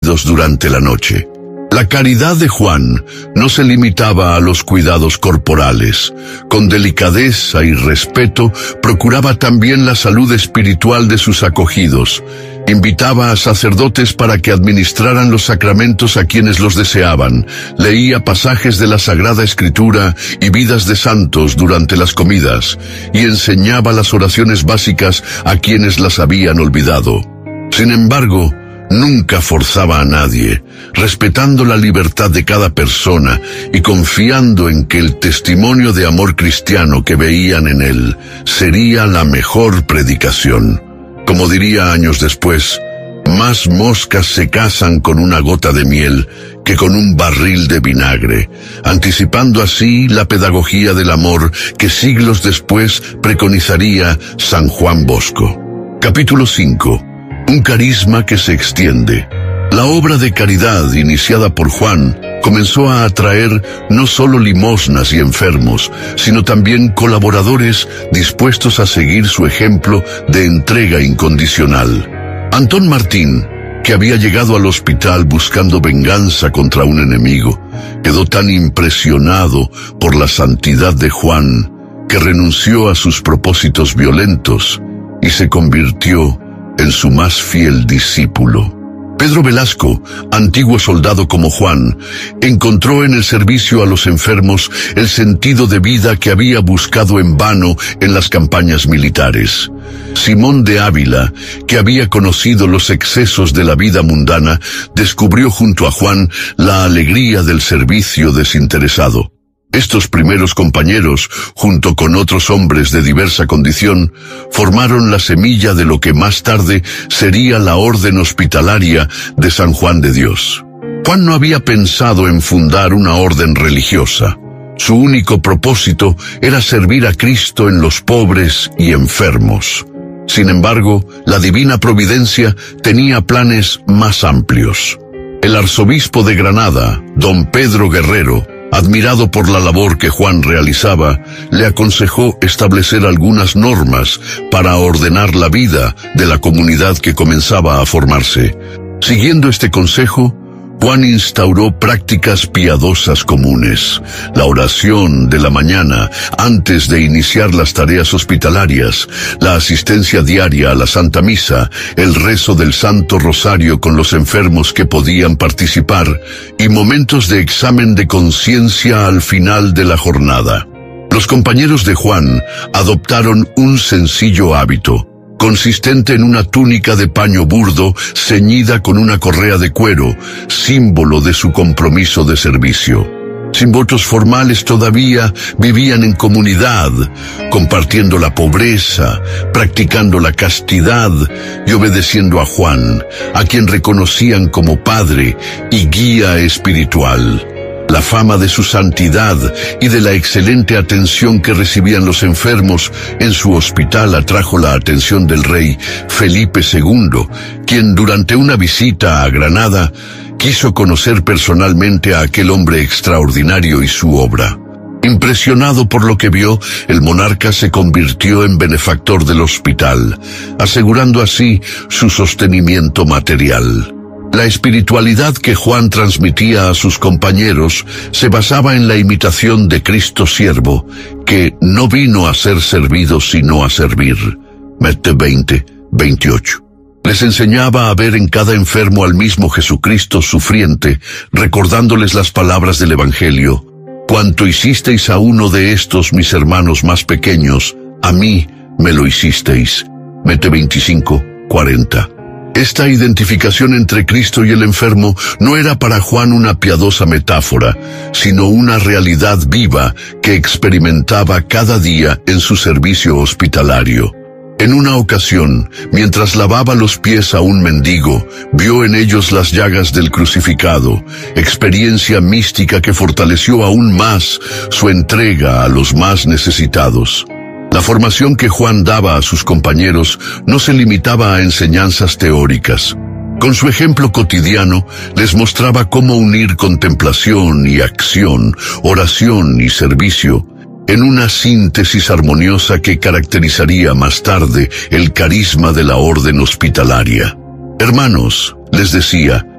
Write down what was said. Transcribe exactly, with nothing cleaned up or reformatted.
heridos durante la noche. La caridad de Juan no se limitaba a los cuidados corporales. Con delicadeza y respeto procuraba también la salud espiritual de sus acogidos. Invitaba a sacerdotes para que administraran los sacramentos a quienes los deseaban. Leía pasajes de la Sagrada Escritura y vidas de santos durante las comidas, y enseñaba las oraciones básicas a quienes las habían olvidado. Sin embargo, nunca forzaba a nadie, respetando la libertad de cada persona y confiando en que el testimonio de amor cristiano que veían en él sería la mejor predicación. Como diría años después, más moscas se casan con una gota de miel que con un barril de vinagre, anticipando así la pedagogía del amor que siglos después preconizaría San Juan Bosco. Capítulo cinco. Un carisma que se extiende. La obra de caridad iniciada por Juan comenzó a atraer no solo limosnas y enfermos, sino también colaboradores dispuestos a seguir su ejemplo de entrega incondicional. Antón Martín, que había llegado al hospital buscando venganza contra un enemigo, quedó tan impresionado por la santidad de Juan que renunció a sus propósitos violentos y se convirtió en su más fiel discípulo. Pedro Velasco, antiguo soldado como Juan, encontró en el servicio a los enfermos el sentido de vida que había buscado en vano en las campañas militares. Simón de Ávila, que había conocido los excesos de la vida mundana, descubrió junto a Juan la alegría del servicio desinteresado. Estos primeros compañeros, junto con otros hombres de diversa condición, formaron la semilla de lo que más tarde sería la orden hospitalaria de San Juan de Dios. Juan no había pensado en fundar una orden religiosa. Su único propósito era servir a Cristo en los pobres y enfermos. Sin embargo, la divina providencia tenía planes más amplios. El arzobispo de Granada, don Pedro Guerrero, admirado por la labor que Juan realizaba, le aconsejó establecer algunas normas para ordenar la vida de la comunidad que comenzaba a formarse. Siguiendo este consejo, Juan instauró prácticas piadosas comunes: la oración de la mañana antes de iniciar las tareas hospitalarias, la asistencia diaria a la Santa Misa, el rezo del Santo Rosario con los enfermos que podían participar y momentos de examen de conciencia al final de la jornada. Los compañeros de Juan adoptaron un sencillo hábito, consistente en una túnica de paño burdo ceñida con una correa de cuero, símbolo de su compromiso de servicio. Sin votos formales todavía vivían en comunidad, compartiendo la pobreza, practicando la castidad y obedeciendo a Juan, a quien reconocían como padre y guía espiritual. La fama de su santidad y de la excelente atención que recibían los enfermos en su hospital atrajo la atención del rey Felipe segundo, quien durante una visita a Granada quiso conocer personalmente a aquel hombre extraordinario y su obra. Impresionado por lo que vio, el monarca se convirtió en benefactor del hospital, asegurando así su sostenimiento material. La espiritualidad que Juan transmitía a sus compañeros se basaba en la imitación de Cristo siervo, que no vino a ser servido sino a servir. Mateo veinte, veintiocho. Les enseñaba a ver en cada enfermo al mismo Jesucristo sufriente, recordándoles las palabras del Evangelio: «Cuanto hicisteis a uno de estos mis hermanos más pequeños, a mí me lo hicisteis». Mateo veinticinco, cuarenta. Esta identificación entre Cristo y el enfermo no era para Juan una piadosa metáfora, sino una realidad viva que experimentaba cada día en su servicio hospitalario. En una ocasión, mientras lavaba los pies a un mendigo, vio en ellos las llagas del crucificado, experiencia mística que fortaleció aún más su entrega a los más necesitados. La formación que Juan daba a sus compañeros no se limitaba a enseñanzas teóricas. Con su ejemplo cotidiano, les mostraba cómo unir contemplación y acción, oración y servicio, en una síntesis armoniosa que caracterizaría más tarde el carisma de la orden hospitalaria. «Hermanos», les decía,